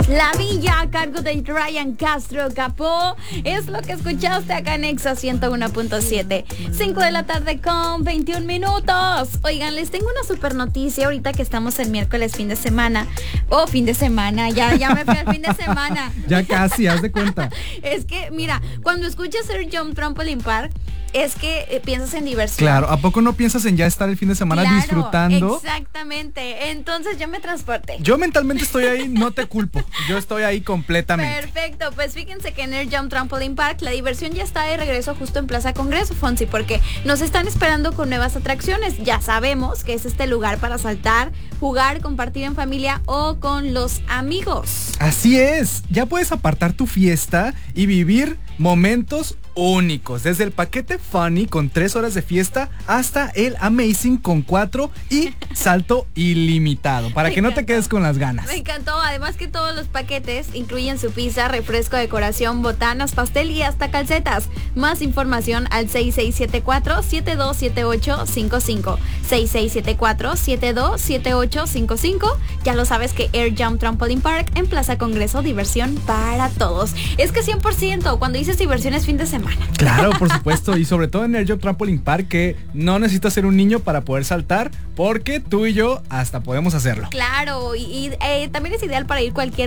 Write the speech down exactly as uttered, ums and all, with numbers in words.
La Villa a cargo de Ryan Castro Capó es lo que escuchaste acá en Exa ciento uno punto siete. cinco de la tarde con veintiún minutos. Oigan, les tengo una super noticia ahorita que estamos el miércoles fin de semana. Oh, fin de semana, ya, ya me fui al fin de semana. Ya casi, haz de cuenta. Es que, mira, cuando escuchas Air Jump Trampoline Park, es que eh, piensas en diversión. Claro, ¿a poco no piensas en ya estar el fin de semana Claro, disfrutando? Exactamente, entonces yo me transporté. Yo mentalmente estoy ahí, no te culpo. Yo estoy ahí completamente. Perfecto, pues fíjense que en Air Jump Trampoline Park la diversión ya está de regreso justo en Plaza Congreso, Fonsi, porque nos están esperando con nuevas atracciones. Ya sabemos que es este lugar para saltar, jugar, compartir en familia o con los amigos. Así es, ya puedes apartar tu fiesta y vivir momentos únicos, desde el paquete Funny con tres horas de fiesta hasta el Amazing con cuatro y salto ilimitado, para Me que no te encantó. quedes con las ganas. Me encantó, además que todos los paquetes incluyen su pizza, refresco, decoración, botanas, pastel y hasta calcetas. Más información al seis seis siete cuatro, siete dos siete ocho cinco cinco. seis seis siete cuatro, siete dos siete ocho cinco cinco. Ya lo sabes que Air Jump Trampoline Park en Plaza Congreso, diversión para todos. Es que cien por ciento, cuando dices diversión es fin de semana. Claro, por supuesto, y sobre todo en Air Jump Trampoline Park, que no necesitas ser un niño para poder saltar, porque tú y yo hasta podemos hacerlo. Claro, y, y eh, también es ideal para ir cualquier